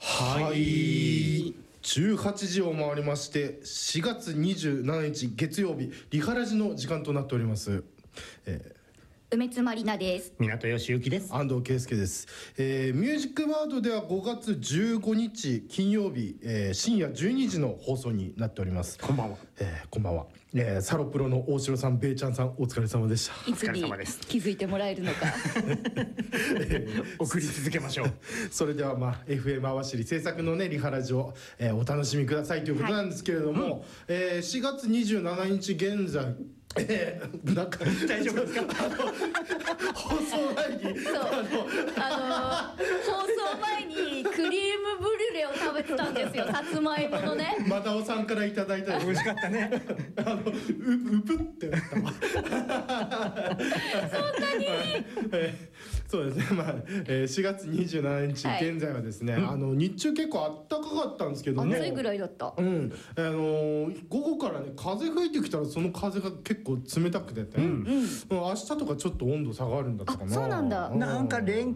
はい、18時を回りまして4月27日月曜日リハラジの時間となっております。 梅津まりなです。 港義行です。 安藤圭介です。ミュージックバードでは5月15日金曜日、深夜12時の放送になっております。 こんばんは。 こんばんは。サロプロの大城さん、ベイちゃんさん、お疲れ様でした。 いつに気づいてもらえるのか送り続けましょう。 それではFM 網走制作のねリハラジを、お楽しみくださいということなんですけれども、4月27日現在なんか大丈夫ですか？ 放送前に放送前にクリームブリュレを食べてたんですよ。さつまいものね。 マダオさんからいただいた美味しかったね。 うぷってなったわ。 そんなにそうですね、4月27日、現在はですね、日中結構暖かかったんですけども、 暑いぐらいだった。 午後からね風吹いてきたらその風が結構冷たくてね、明日とかちょっと温度下がるんだったかな。 そうなんだ。 なんか連